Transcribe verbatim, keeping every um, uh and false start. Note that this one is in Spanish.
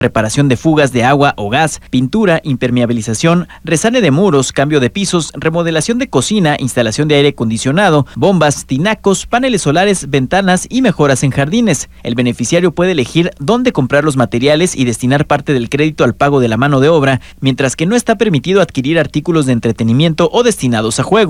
reparación de fugas de agua o gas, pintura, impermeabilización, resane de muros, cambio de pisos, remodelación de cocina, instalación de aire acondicionado, bombas, tinacos, paneles solares, ventanas y mejoras en jardines. El beneficiario puede elegir dónde comprar los materiales y destinar parte del crédito al pago de la mano de obra, mientras que no está permitido adquirir artículos de entretenimiento o destinados a juegos.